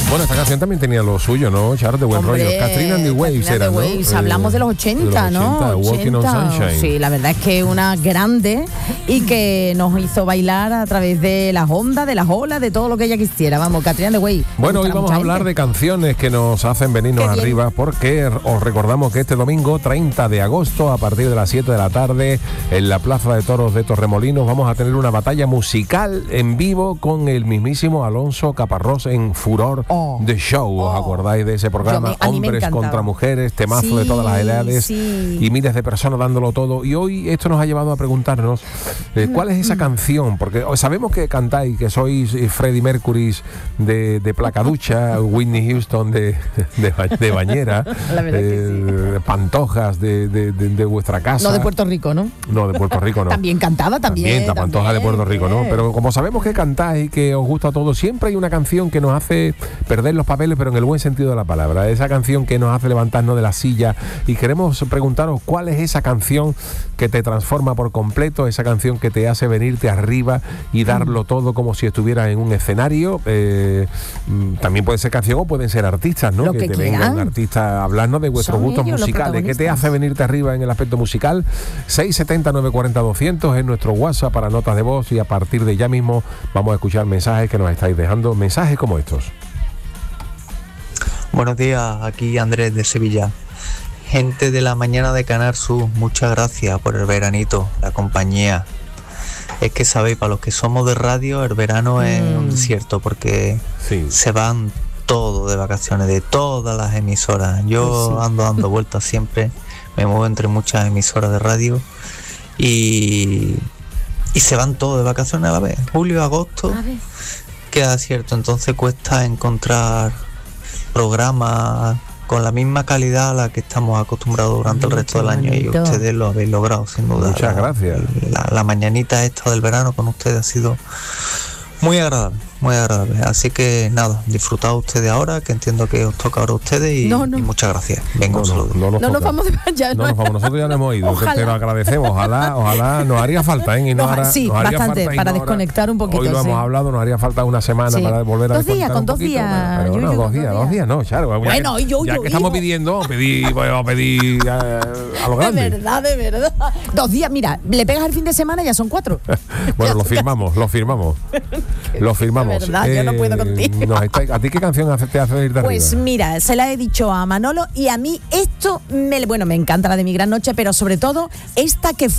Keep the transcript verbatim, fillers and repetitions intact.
Bueno, esta canción también tenía lo suyo, ¿no, Char? De buen Hombre, rollo. Katrina and the Waves Katrina era, and the ¿no? Waves. Eh, Hablamos de los ochenta, de los ¿no? ochenta, Walking on Sunshine. Sí, la verdad es que una grande y que nos hizo bailar a través de las ondas, de las olas, de todo lo que ella quisiera. Vamos, Katrina and the Waves. Bueno, hoy vamos a hablar de canciones que nos hacen venirnos Qué bien. arriba, porque os recordamos que este domingo, treinta de agosto, a partir de las siete de la tarde, en la Plaza de Toros de Torremolinos, vamos a tener una batalla musical en vivo con el mismísimo Alonso Caparrós en Furor Oh. The Show. ¿Os Oh. acordáis de ese programa? Yo me- a mí me Hombres encantaba. contra mujeres, temazo Sí, de todas las edades sí. y miles de personas dándolo todo. Y hoy esto nos ha llevado a preguntarnos eh, cuál es esa canción, porque sabemos que cantáis, que sois eh, Freddie Mercury de, de placaducha, Whitney Houston de, de, ba- de bañera, La verdad que eh, Pantojas de, de, de, de vuestra casa. No de Puerto Rico, ¿no? No, de Puerto Rico no. También cantaba, también. También, la Pantoja de Puerto Rico, ¿no? Pero como sabemos que cantáis y que os gusta todo, siempre hay una canción que nos hace perder los papeles, pero en el buen sentido de la palabra. Esa canción que nos hace levantarnos de la silla, y queremos preguntaros cuál es esa canción que te transforma por completo, esa canción que te hace venirte arriba y darlo todo como si estuvieras en un escenario. Eh, mm, también puede ser canción o pueden ser artistas, ¿no? Lo que te quieran. vengan artistas a hablarnos de vuestros Son gustos ellos los musicales. ¿Qué te protagonistas. hace venirte arriba en el aspecto musical? seis setenta, nueve cuarenta, doscientos es nuestro WhatsApp para notas de voz, y a partir de ya mismo vamos a escuchar mensajes que nos estáis dejando, mensajes como estos. Buenos días, aquí Andrés de Sevilla. Gente de la mañana de Canal Sur, muchas gracias por el veranito, la compañía. Es que sabéis, para los que somos de radio, el verano es un Mm. desierto, porque Sí. se van todos de vacaciones, de todas las emisoras. Yo Pues sí. ando dando vueltas siempre, me muevo entre muchas emisoras de radio y, y se van todos de vacaciones a la vez. Julio, agosto, A ver. queda cierto, entonces cuesta encontrar programas con la misma calidad a la que estamos acostumbrados durante el Ay, resto del qué año, y bonito. ustedes lo habéis logrado sin duda. Muchas La- gracias. La, la mañanita esta del verano con ustedes ha sido muy agradable, muy agradable. Así que nada, disfrutad ustedes ahora, que entiendo que os toca ahora a ustedes, y, No, no. y muchas gracias. Venga, No, un no, saludo. no nos No nos toca. vamos de allá. No nos vamos, nosotros ya nos hemos ido, te, Ojalá. te lo agradecemos, ojalá, ojalá, nos haría falta, ¿eh? Y no Ojalá, hará- sí, nos haría bastante, falta, y para no ahora- desconectar un poquito, Hoy lo sí. hemos hablado, nos haría falta una semana Sí. para volver a Dos días, desconectar con un dos poquito, días, pero Yuyu, no, con dos dos días, días. dos días, no, claro. Bueno, ya, yo, ya yo, que estamos yo. pidiendo, pedí, pues, a pedir eh, a lo De grande. verdad, de verdad. Dos días, mira, le pegas el fin de semana y ya son cuatro. Bueno, lo firmamos, lo firmamos. Lo firmamos. De verdad, yo no puedo contigo. nos está- ¿A ti qué canción hace- te hace venir de Pues arriba? mira, se la he dicho a Manolo, y a mí esto, me, bueno, me encanta la de Mi Gran Noche, pero sobre todo esta que